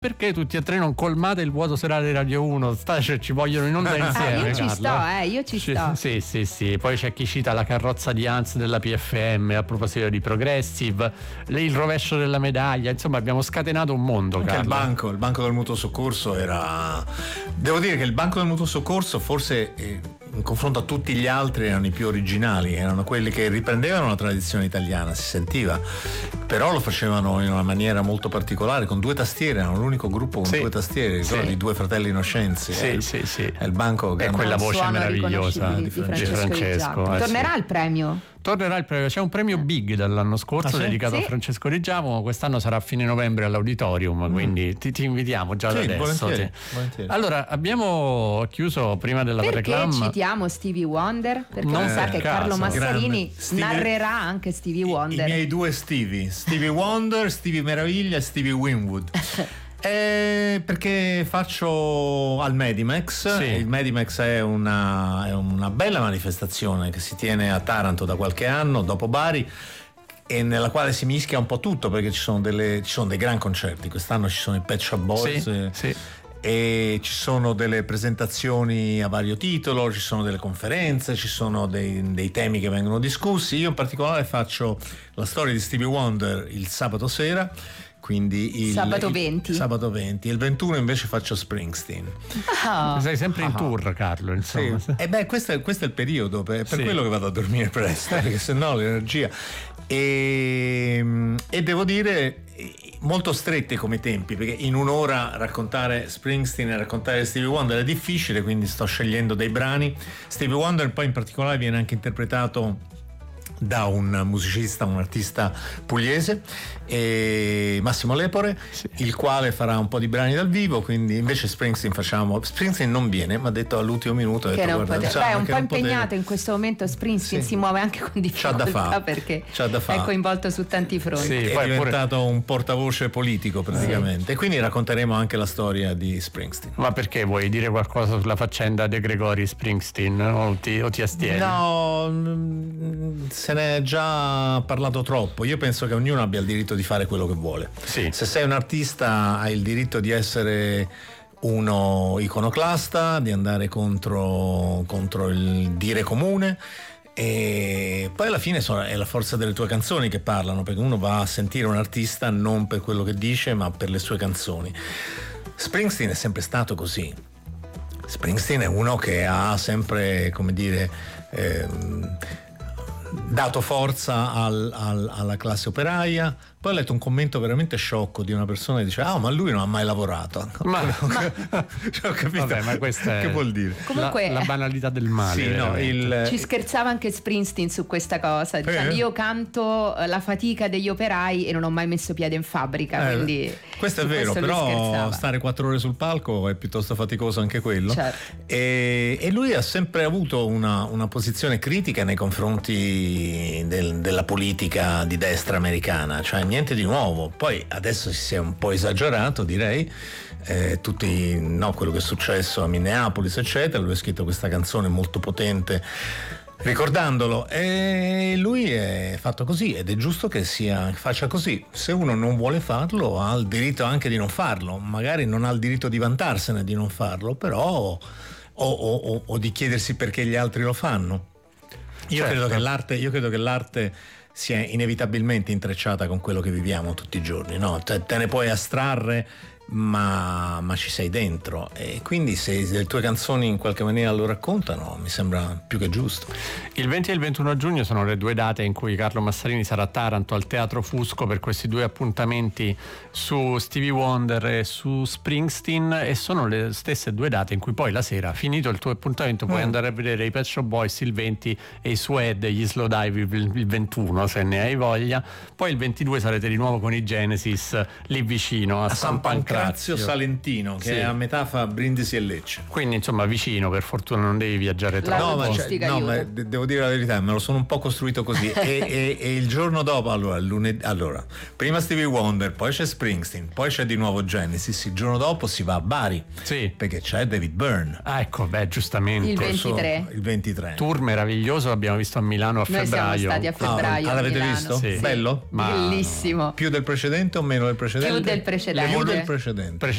perché tutti e tre non colmate il vuoto serale di Radio 1? Ci vogliono in onda insieme. Io ci sto, io ci sto. Sì. Poi c'è chi cita la carrozza di Hans della PFM a proposito di Progressive, il rovescio della medaglia, insomma abbiamo scatenato un mondo. Anche Carlo. il banco del mutuo soccorso era... Devo dire che il banco del mutuo soccorso forse in confronto a tutti gli altri erano i più originali, erano quelli che riprendevano la tradizione italiana, si sentiva, però lo facevano in una maniera molto particolare, con 2 tastiere, erano l'unico gruppo con 2 tastiere, i 2 fratelli Innocenzi. Sì. È il banco e quella voce meravigliosa di Francesco. Tornerà il premio? Tornerà il premio, c'è un premio Big dall'anno scorso dedicato a Francesco Di Giacomo, quest'anno sarà a fine novembre all'Auditorium, quindi ti invitiamo già da adesso. Volentieri. Allora, abbiamo chiuso prima della reclama. Perché citiamo Stevie Wonder? Perché non sa che Carlo Massarini narrerà anche Stevie Wonder. I miei 2 Stevie Wonder, Stevie Meraviglia e Stevie Winwood. Perché faccio al Medimex. Il Medimex è una bella manifestazione che si tiene a Taranto da qualche anno, dopo Bari, e nella quale si mischia un po' tutto, perché ci sono dei gran concerti. Quest'anno ci sono i Pet Shop Boys, e ci sono delle presentazioni a vario titolo, ci sono delle conferenze, ci sono dei temi che vengono discussi. Io in particolare faccio la storia di Stevie Wonder il sabato sera, quindi sabato 20. Il 21 invece faccio Springsteen. Sei sempre in tour, Carlo, insomma. Questo è il periodo, per quello che vado a dormire presto, perché sennò l'energia. E devo dire molto stretti come tempi, perché in un'ora raccontare Springsteen e raccontare Stevie Wonder è difficile, quindi sto scegliendo dei brani. Stevie Wonder poi in particolare viene anche interpretato da un musicista, un artista pugliese, Massimo Lepore, il quale farà un po' di brani dal vivo, quindi invece Springsteen non viene, mi ha detto all'ultimo minuto, che non poteva. È un po' impegnato in questo momento Springsteen, si muove anche con difficoltà perché è coinvolto su tanti fronti. È diventato un portavoce politico praticamente, e quindi racconteremo anche la storia di Springsteen. Ma perché vuoi dire qualcosa sulla faccenda De Gregori Springsteen o ti astieni? No, se ne è già parlato troppo. Io penso che ognuno abbia il diritto di fare quello che vuole. Se sei un artista hai il diritto di essere uno iconoclasta, di andare contro il dire comune, e poi alla fine è la forza delle tue canzoni che parlano, perché uno va a sentire un artista non per quello che dice ma per le sue canzoni. Springsteen è sempre stato così. Springsteen è uno che ha sempre, come dire, dato forza alla classe operaia. Poi ho letto un commento veramente sciocco di una persona che dice: ma lui non ha mai lavorato. Ho capito. Vabbè, ma questa che vuol dire? Comunque, la banalità del male. Ci scherzava anche Springsteen su questa cosa, dicendo: io canto la fatica degli operai e non ho mai messo piede in fabbrica, quindi questo è vero, però stare 4 ore sul palco è piuttosto faticoso anche quello. E lui ha sempre avuto una posizione critica nei confronti della politica di destra americana, cioè niente di nuovo. Poi adesso si è un po' esagerato, direi, quello che è successo a Minneapolis eccetera. Lui ha scritto questa canzone molto potente ricordandolo, e lui è fatto così ed è giusto che faccia così. Se uno non vuole farlo ha il diritto anche di non farlo, magari non ha il diritto di vantarsene di non farlo, però o di chiedersi perché gli altri lo fanno. Io credo che l'arte sia inevitabilmente intrecciata con quello che viviamo tutti i giorni, no? Te ne puoi astrarre, ma ci sei dentro, e quindi se le tue canzoni in qualche maniera lo raccontano, mi sembra più che giusto. Il 20 e il 21 giugno sono le 2 date in cui Carlo Massarini sarà a Taranto al Teatro Fusco per questi 2 appuntamenti su Stevie Wonder e su Springsteen, e sono le stesse 2 date in cui poi la sera, finito il tuo appuntamento, puoi andare a vedere i Pet Shop Boys il 20 e i Suede e gli Slowdive il 21, se ne hai voglia. Poi il 22 sarete di nuovo con i Genesis lì vicino a San Pancrazio Salentino, che è a metà fra Brindisi e Lecce. Quindi insomma vicino, per fortuna non devi viaggiare troppo. Ma devo dire la verità, me lo sono un po' costruito così. e il giorno dopo, allora, prima Stevie Wonder, poi c'è Springsteen, poi c'è di nuovo Genesis. Il giorno dopo si va a Bari, perché c'è David Byrne. Ecco, giustamente. Il 23. Tour meraviglioso, l'abbiamo visto a Milano a febbraio. Siamo stati a febbraio. L'avete visto? Sì. Bello? Bellissimo. Più del precedente o meno del precedente? Più del precedente. precedente.